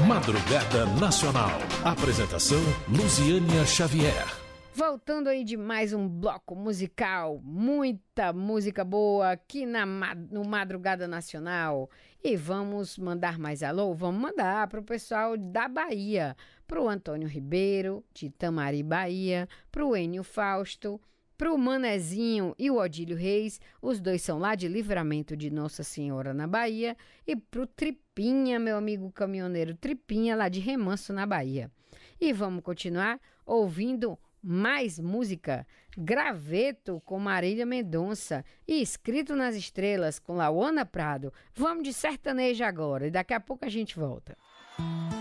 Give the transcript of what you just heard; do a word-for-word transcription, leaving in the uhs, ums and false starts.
Madrugada Nacional. Apresentação Luziânia Xavier. Voltando aí de mais um bloco musical, muita música boa aqui na, no Madrugada Nacional. E vamos mandar mais alô? Vamos mandar para o pessoal da Bahia, para o Antônio Ribeiro, de Itamari, Bahia, para o Enio Fausto, para o Manezinho e o Odílio Reis, os dois são lá de Livramento de Nossa Senhora, na Bahia, e para o Tripinha, meu amigo caminhoneiro Tripinha, lá de Remanso, na Bahia. E vamos continuar ouvindo mais música, Graveto com Marília Mendonça e Escrito nas Estrelas com Lauana Prado. Vamos de sertanejo agora e daqui a pouco a gente volta.